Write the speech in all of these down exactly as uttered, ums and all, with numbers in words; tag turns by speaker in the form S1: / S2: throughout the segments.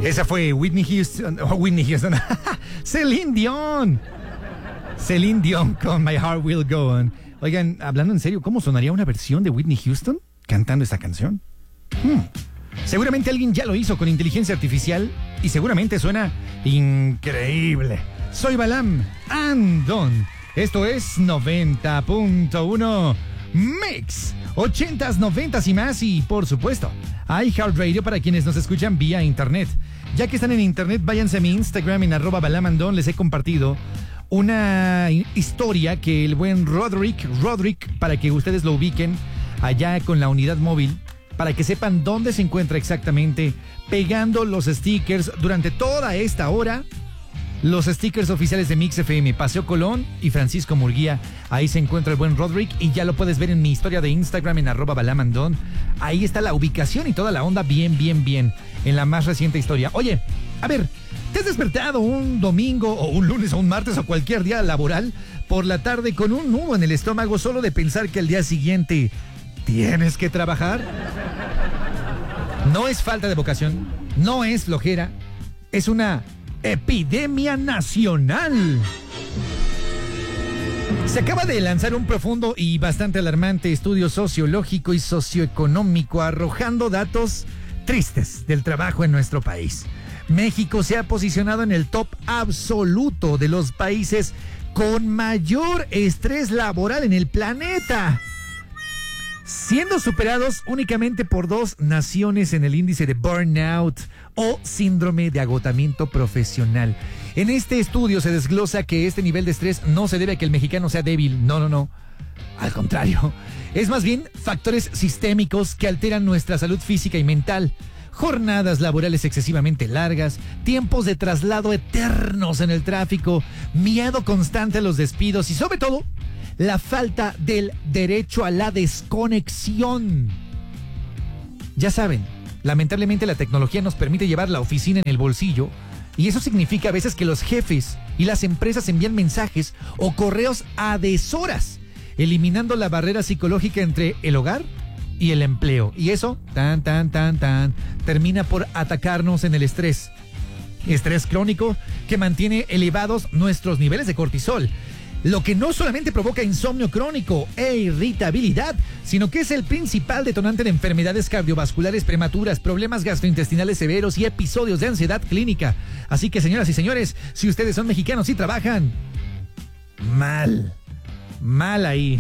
S1: Esa fue Whitney Houston, oh, Whitney Houston, Celine Dion. Celine Dion con My Heart Will Go On. Oigan, hablando en serio, ¿cómo sonaría una versión de Whitney Houston cantando esta canción? Hmm. Seguramente alguien ya lo hizo con inteligencia artificial y seguramente suena increíble. Soy Balam Andon. Esto es noventa punto uno Mix. ochentas, noventas y más y, por supuesto, iHeartRadio para quienes nos escuchan vía internet. Ya que están en internet, váyanse a mi Instagram en arroba balamandon. Les he compartido una historia que el buen Roderick, Roderick, para que ustedes lo ubiquen allá con la unidad móvil, para que sepan dónde se encuentra exactamente pegando los stickers durante toda esta hora. Los stickers oficiales de Mix F M, Paseo Colón y Francisco Murguía. Ahí se encuentra el buen Roderick y ya lo puedes ver en mi historia de Instagram en arroba balamandón. Ahí está la ubicación y toda la onda bien, bien, bien en la más reciente historia. Oye, a ver, ¿te has despertado un domingo o un lunes o un martes o cualquier día laboral por la tarde con un nudo en el estómago solo de pensar que al día siguiente tienes que trabajar? No es falta de vocación, no es flojera, es una epidemia nacional. Se acaba de lanzar un profundo y bastante alarmante estudio sociológico y socioeconómico arrojando datos tristes del trabajo en nuestro país. México se ha posicionado en el top absoluto de los países con mayor estrés laboral en el planeta, siendo superados únicamente por dos naciones en el índice de burnout o síndrome de agotamiento profesional. En este estudio se desglosa que este nivel de estrés no se debe a que el mexicano sea débil, no, no, no. Al contrario, es más bien factores sistémicos que alteran nuestra salud física y mental. Jornadas laborales excesivamente largas, tiempos de traslado eternos en el tráfico, miedo constante a los despidos y sobre todo, la falta del derecho a la desconexión. Ya saben, lamentablemente la tecnología nos permite llevar la oficina en el bolsillo y eso significa a veces que los jefes y las empresas envían mensajes o correos a deshoras, eliminando la barrera psicológica entre el hogar y el empleo. Y eso, tan, tan, tan, tan, termina por atacarnos en el estrés. Estrés crónico que mantiene elevados nuestros niveles de cortisol, lo que no solamente provoca insomnio crónico e irritabilidad, sino que es el principal detonante de enfermedades cardiovasculares prematuras, problemas gastrointestinales severos y episodios de ansiedad clínica. Así que, señoras y señores, si ustedes son mexicanos y trabajan mal, mal ahí.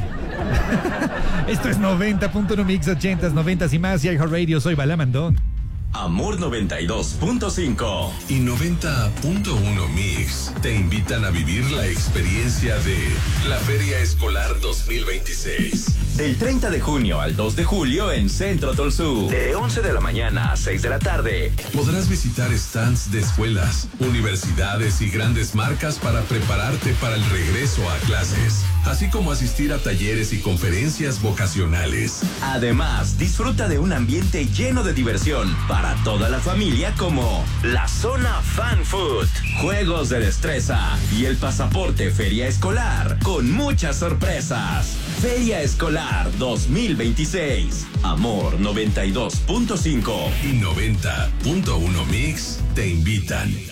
S1: Esto es noventa punto uno Mix, ochentas, noventas y más y iHeartRadio. Soy Balamandón.
S2: Amor noventa y dos punto cinco
S3: y noventa punto uno Mix te invitan a vivir la experiencia de la Feria Escolar dos mil veintiséis.
S2: Del treinta de junio al dos de julio en Centro Tolsú. De once de la mañana a seis de la tarde.
S3: Podrás visitar stands de escuelas, universidades y grandes marcas para prepararte para el regreso a clases, así como asistir a talleres y conferencias vocacionales.
S2: Además, disfruta de un ambiente lleno de diversión para toda la familia como la zona Fan Food, juegos de destreza y el pasaporte Feria Escolar con muchas sorpresas. Feria Escolar dos mil veintiséis. Amor noventa y dos punto cinco
S3: y noventa punto uno Mix te invitan.